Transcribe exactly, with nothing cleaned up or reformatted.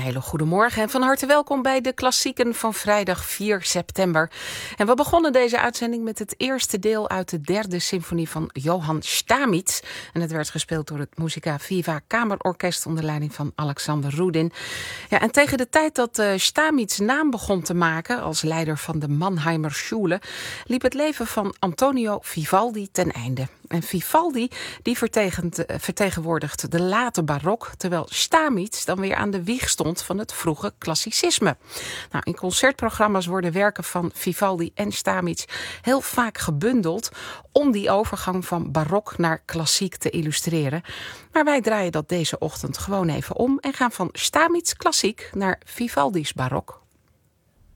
hele goede morgen en van harte welkom bij de klassieken van vrijdag vier september. En we begonnen deze uitzending met het eerste deel uit de derde symfonie van Johann Stamitz. En het werd gespeeld door het Musica Viva Kamerorkest onder leiding van Alexander Rudin. Ja, en tegen de tijd dat uh, Stamitz naam begon te maken als leider van de Mannheimer Schule, liep het leven van Antonio Vivaldi ten einde. En Vivaldi die vertegenwoordigt de late barok, terwijl Stamitz dan weer aan de wieg stond van het vroege klassicisme. Nou, in concertprogramma's worden werken van Vivaldi en Stamitz heel vaak gebundeld om die overgang van barok naar klassiek te illustreren. Maar wij draaien dat deze ochtend gewoon even om en gaan van Stamitz klassiek naar Vivaldi's barok.